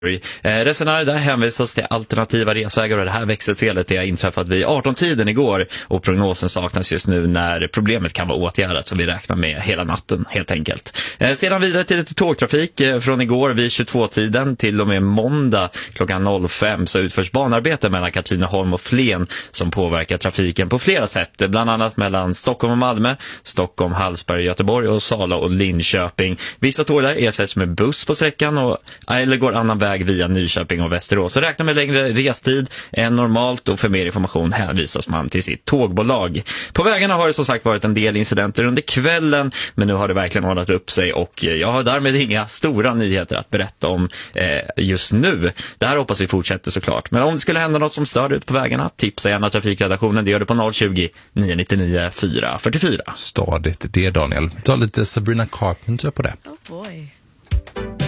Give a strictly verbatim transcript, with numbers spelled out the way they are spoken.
Eh, resenärer där hänvisas till alternativa resvägar och det här växelfelet är inträffat vid arton-tiden igår och prognosen saknas just nu när problemet kan vara åtgärdat så vi räknar med hela natten helt enkelt. Eh, sedan vidare till lite tågtrafik eh, från igår vid tjugotvå-tiden till och med måndag klockan noll fem så utförs banarbete mellan Katrineholm och Flen som påverkar trafiken på flera sätt, bland annat mellan Stockholm och Malmö, Stockholm, Hallsberg och Göteborg och Sala och Linköping. Vissa tåg där ersätts med buss på sträckan och, eller går annan väg via Nyköping och Västerås. Så räkna med längre restid än normalt och för mer information hänvisas man till sitt tågbolag. På vägarna har det som sagt varit en del incidenter under kvällen men nu har det verkligen ordnat upp sig och jag har därmed inga stora nyheter att berätta om eh, just nu. Det här hoppas vi fortsätter såklart. Men om det skulle hända något som stör ut på vägarna, tipsa gärna trafikredaktionen. Det gör det på noll tjugo, nio nio nio, fyra fyra fyra. Stadigt det, Daniel. Ta lite Sabrina Carpenter på det. Oh boy.